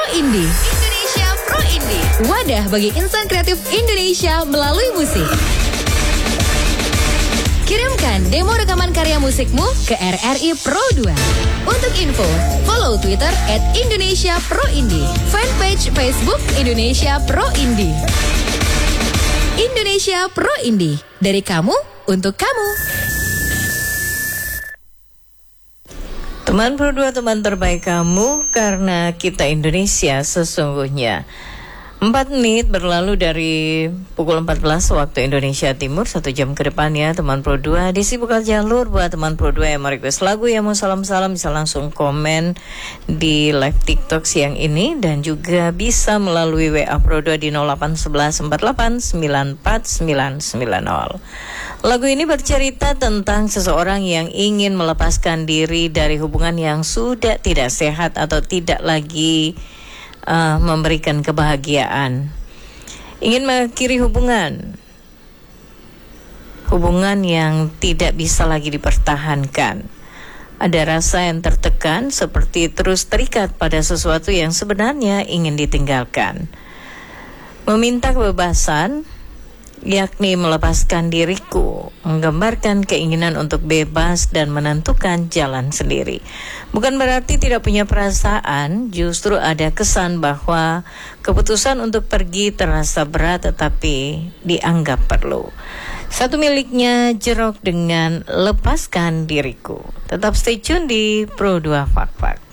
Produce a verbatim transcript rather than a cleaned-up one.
Indie. Indonesia Pro Indie. Wadah bagi insan kreatif Indonesia melalui musik. Kirimkan demo rekaman karya musikmu ke R R I Pro dua. Untuk info, follow Twitter at Indonesia Pro Indie. Fanpage Facebook Indonesia Pro Indie. Indonesia Pro Indie. Dari kamu, untuk kamu. Teman Pro dua, teman terbaik kamu, karena kita Indonesia sesungguhnya. Empat menit berlalu dari pukul empat belas waktu Indonesia Timur. Satu jam ke depan ya teman Pro dua. Desi buka jalur buat teman Pro dua yang mau request lagu, yang mau salam-salam, bisa langsung komen di live TikTok siang ini. Dan juga bisa melalui W A Pro dua di nol delapan satu satu empat delapan sembilan empat sembilan sembilan nol. Lagu ini bercerita tentang seseorang yang ingin melepaskan diri dari hubungan yang sudah tidak sehat atau tidak lagi Uh, memberikan kebahagiaan, ingin mengakhiri hubungan hubungan yang tidak bisa lagi dipertahankan. Ada rasa yang tertekan, seperti terus terikat pada sesuatu yang sebenarnya ingin ditinggalkan. Meminta kebebasan, yakni melepaskan diriku, menggambarkan keinginan untuk bebas dan menentukan jalan sendiri. Bukan berarti tidak punya perasaan, justru ada kesan bahwa keputusan untuk pergi terasa berat tetapi dianggap perlu. Satu miliknya Jerok dengan Lepaskan Diriku. Tetap stay tune di Pro dua Fak Fak.